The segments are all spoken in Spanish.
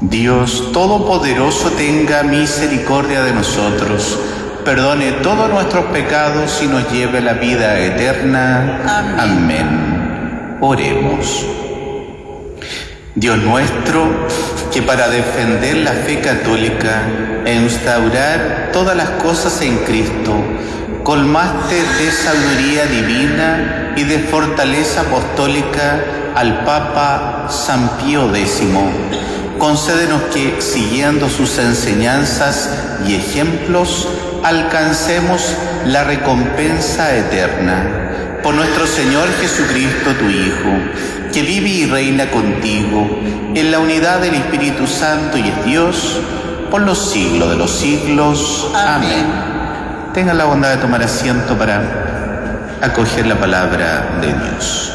Dios Todopoderoso tenga misericordia de nosotros, perdone todos nuestros pecados y nos lleve a la vida eterna. Amén. Oremos. Dios nuestro, que para defender la fe católica e instaurar todas las cosas en Cristo, colmaste de sabiduría divina y de fortaleza apostólica al Papa San Pío X. Concédenos que, siguiendo sus enseñanzas y ejemplos, alcancemos la recompensa eterna. Por nuestro Señor Jesucristo, tu Hijo, que vive y reina contigo en la unidad del Espíritu Santo y es Dios por los siglos de los siglos. Amén. Tengan la bondad de tomar asiento para acoger la palabra de Dios.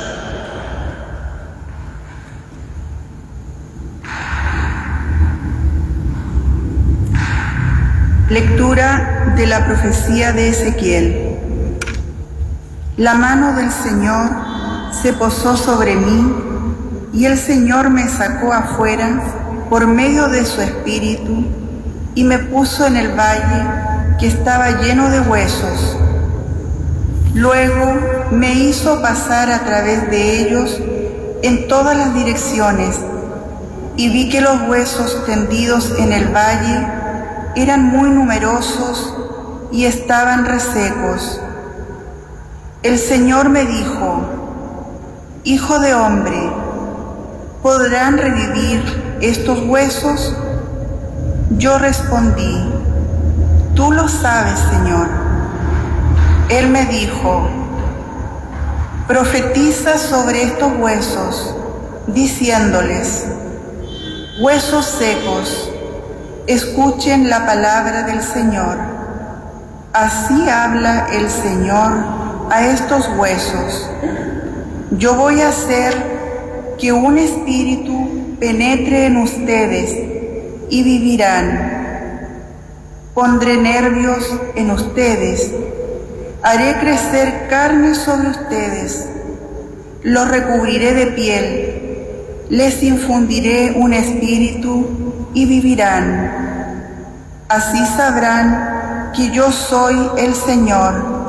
Lectura de la profecía de Ezequiel. La mano del Señor se posó sobre mí, y el Señor me sacó afuera por medio de su Espíritu, y me puso en el valle que estaba lleno de huesos. Luego me hizo pasar a través de ellos en todas las direcciones, y vi que los huesos tendidos en el valle eran muy numerosos y estaban resecos. El Señor me dijo: Hijo de hombre, ¿podrán revivir estos huesos? Yo respondí: Tú lo sabes, Señor. Él me dijo: Profetiza sobre estos huesos, diciéndoles: Huesos secos, escuchen la palabra del Señor. Así habla el Señor a estos huesos. Yo voy a hacer que un espíritu penetre en ustedes y vivirán. Pondré nervios en ustedes, haré crecer carne sobre ustedes, los recubriré de piel, les infundiré un espíritu y vivirán. Así sabrán que yo soy el Señor.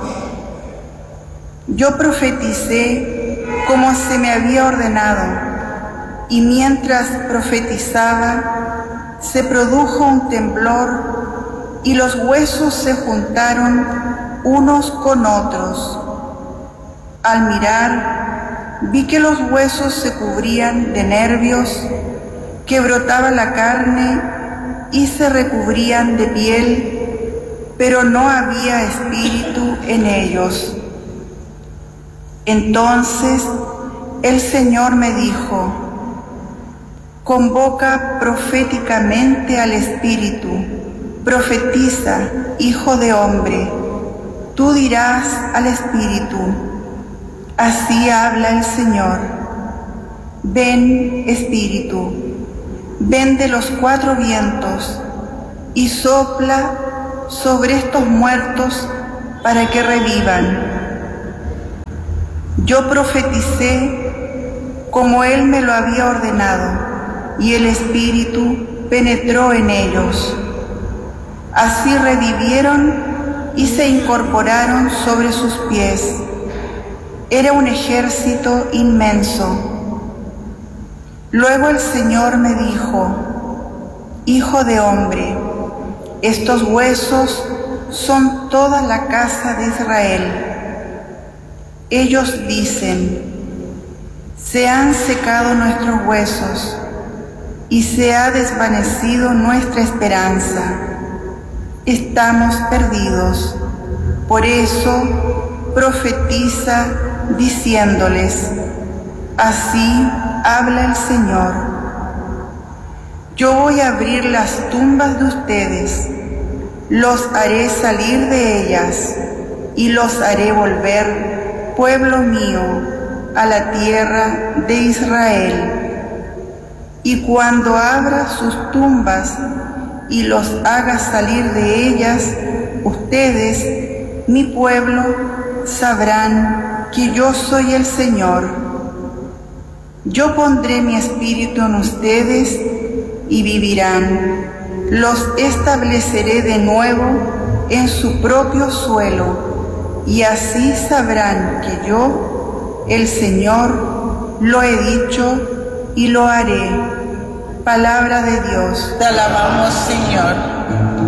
Yo profeticé como se me había ordenado, y mientras profetizaba, se produjo un temblor y los huesos se juntaron unos con otros. Al mirar, vi que los huesos se cubrían de nervios, que brotaba la carne y se recubrían de piel, pero no había espíritu en ellos. Entonces el Señor me dijo: Convoca proféticamente al espíritu, profetiza, hijo de hombre. Tú dirás al espíritu: Así habla el Señor. Ven, espíritu, ven de los cuatro vientos y sopla sobre estos muertos para que revivan. Yo profeticé como Él me lo había ordenado, y el Espíritu penetró en ellos. Así revivieron y se incorporaron sobre sus pies. Era un ejército inmenso. Luego el Señor me dijo: Hijo de hombre, estos huesos son toda la casa de Israel. Ellos dicen: se han secado nuestros huesos y se ha desvanecido nuestra esperanza. Estamos perdidos. Por eso profetiza diciéndoles: así habla el Señor. Yo voy a abrir las tumbas de ustedes, los haré salir de ellas y los haré volver, pueblo mío, a la tierra de Israel. Y cuando abra sus tumbas y los haga salir de ellas, ustedes, mi pueblo, sabrán que yo soy el Señor. Yo pondré mi espíritu en ustedes y vivirán. Los estableceré de nuevo en su propio suelo, y así sabrán que yo, el Señor, lo he dicho y lo haré. Palabra de Dios. Te alabamos, Señor.